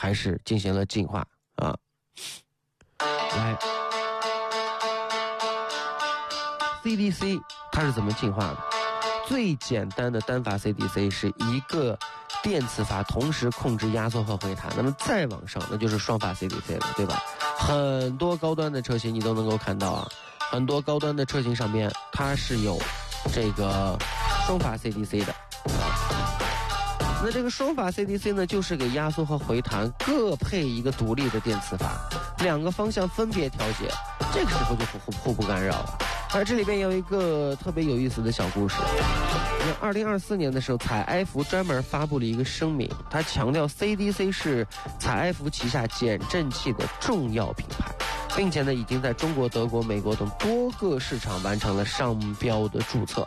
还是进行了进化啊。来 CDC 它是怎么进化的？最简单的单阀 CDC 是一个电磁阀同时控制压缩和回弹，那么再往上那就是双阀 CDC 了，对吧？很多高端的车型你都能够看到啊，很多高端的车型上面它是有这个双阀 CDC 的啊。那这个双阀 CDC 呢，就是给压缩和回弹各配一个独立的电磁阀，两个方向分别调节，这个时候就互不干扰了。而这里边有一个特别有意思的小故事。2024年的时候，采埃孚专门发布了一个声明，他强调 CDC 是采埃孚旗下减震器的重要品牌，并且呢已经在中国、德国、美国等多个市场完成了商标的注册。